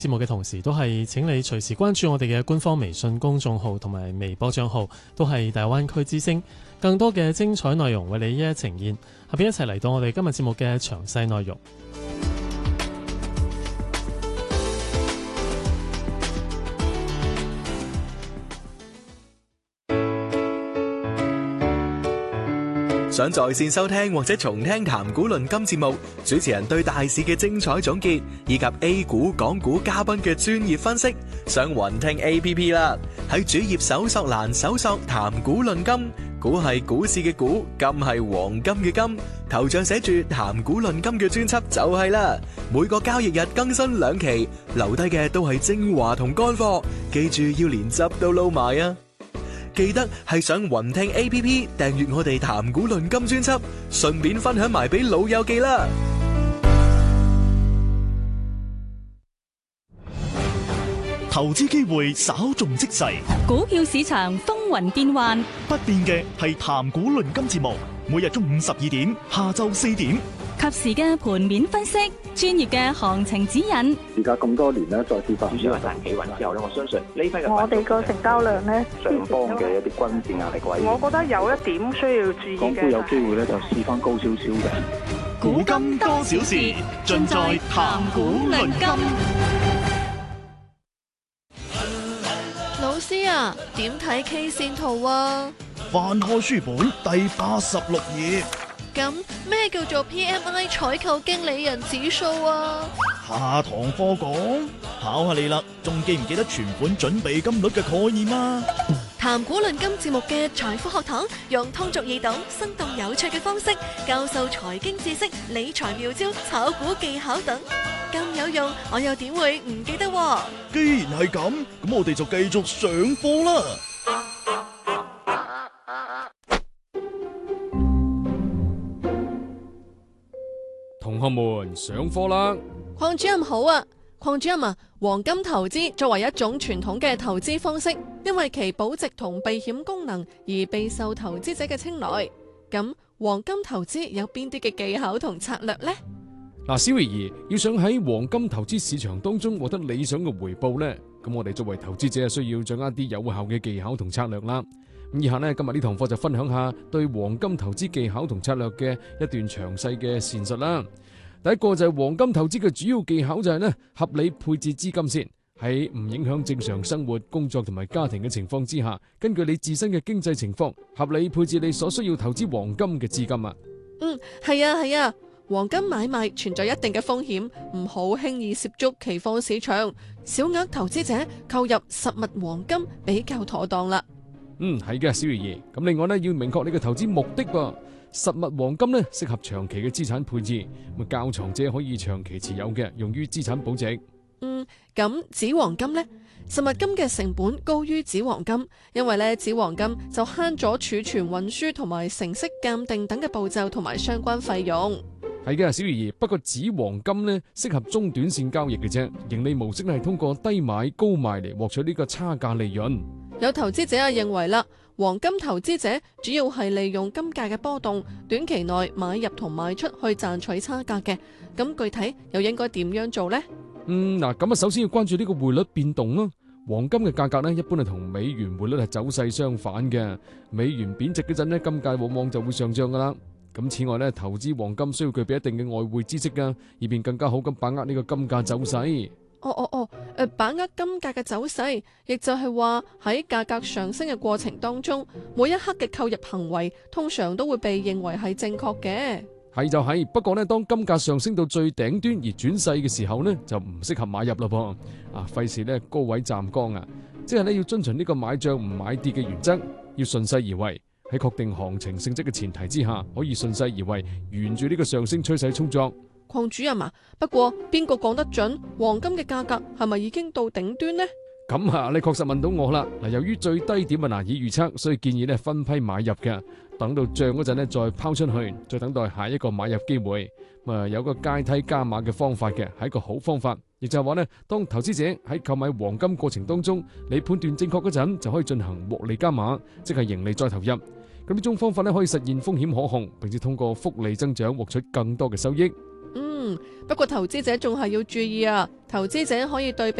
節目嘅同時，都係請你隨時關注我哋嘅官方微信公眾號同埋微博賬號，都係大灣區之聲，更多嘅精彩內容為你一一呈現。下邊一齊嚟到我哋今日節目嘅詳細內容。 想在線收聽或者重聽談股論金節目，主持人對大市嘅精彩總結，以及 A 股、港股嘉賓嘅專業分析，上雲聽 APP 啦。喺主頁搜索欄搜索談股論金，股係股市嘅股，金係黃金嘅金，頭像寫住談股論金嘅專輯就係啦。每個交易日更新2期，留低嘅都係精華同乾貨，記住要連汁都撈埋啊！記得係上雲聽 APP 訂閱我哋談股論金專輯，順便分享埋俾老友記啦。 投資機會稍縱即逝， 股票市場風雲變幻， 不變嘅係談股論金節目，每日中午12點，下晝4點， 及時嘅盤面分析，專業嘅行情指引。 而家咁多年咧，再跌翻， 主要係大企穩之後咧，我相信呢批嘅我哋個成交量咧， 上方嘅一啲均線壓力位， 我覺得有一點需要注意嘅。 港股有機會咧就試翻高少少嘅。 古今多少事，盡在談股論金。 老師啊，點睇 K 線圖啊？ 翻開書本第86頁。 咁咩叫做 PMI 採購經理人指數啊？ 下堂課講，考下你啦，仲記唔記得存款準備金率嘅概念啊？ 談股論金節目嘅財富學堂，用通俗易懂、生動有趣嘅方式教授財經知識、理財妙招、炒股技巧等，咁有用，我又點會唔記得喎？ 既然係咁，咁我哋就繼續上課啦。 同學們上課啦！ 鄺主任好啊，鄺主任啊，黃金投資作為一種傳統嘅投資方式，因為其保值同避險功能而備受投資者嘅青睞。咁黃金投資有邊啲嘅技巧同策略呢？ 嗱，小慧兒要想喺黃金投資市場當中獲得理想嘅回報呢，咁我哋作為投資者需要掌握啲有效嘅技巧同策略啦。咁以下呢，今日呢堂課就分享下對黃金投資技巧同策略嘅一段詳細嘅闡述啦。第一個就係黃金投資嘅主要技巧就係呢，合理配置資金先，喺唔影響正常生活、工作同埋家庭嘅情況之下，根據你自身嘅經濟情況，合理配置你所需要投資黃金嘅資金啊。 係啊，黃金買賣存在一定嘅風險，唔好輕易涉足期貨市場，小額投資者購入實物黃金比較妥當啦。 係嘅，小魚兒。咁另外呢，要明確你嘅投資目的噃。實物黃金呢，適合長期嘅資產配置，咁較藏者可以長期持有嘅，用於資產保值。 咁紙黃金呢？實物金嘅成本高於紙黃金，因為呢紙黃金就慳咗儲存、運輸同埋成色鑑定等嘅步驟同埋相關費用。 係嘅，小魚兒。不過紙黃金呢，適合中短線交易嘅啫，盈利模式係通過低買高賣嚟獲取呢個差價利潤。 有投資者認為啦，黃金投資者主要係利用金價嘅波動，短期內買入同賣出去賺取差價嘅。咁具體又應該點樣做呢？ 咁首先要關注呢個匯率變動咯。黃金嘅價格呢，一般係同美元匯率係走勢相反嘅。美元貶值嗰陣呢，金價往往就會上漲噶啦。咁此外呢，投資黃金需要具備一定嘅外匯知識噶，以便更加好咁把握呢個金價走勢。 把握金價嘅走勢，亦就係話喺價格上升嘅過程當中，每一刻嘅購入行為通常都會被認為係正確嘅。 係就係，不過呢，當金價上升到最頂端而轉勢嘅時候呢，就唔適合買入咯噃。費事呢高位站崗啊！即係呢要遵循呢個買漲唔買跌嘅原則，要順勢而為。喺確定行情性質嘅前提之下，可以順勢而為，沿住呢個上升趨勢操作。 鄺主任啊，不過邊個講得準黃金嘅價格係咪已經到頂端呢？ 咁你確實問到我啦。由於最低點難以預測，所以建議呢分批買入嘅，等到漲嗰陣呢再拋出去，再等待下一個買入機會。有個階梯加碼嘅方法嘅，係一個好方法。亦就係話呢，當投資者喺購買黃金過程當中，你判斷正確嗰陣，就可以進行獲利加碼，即係盈利再投入。咁呢種方法呢，可以實現風險可控，並且通過複利增長獲取更多嘅收益。 不過投資者仲係要注意啊，投資者可以對比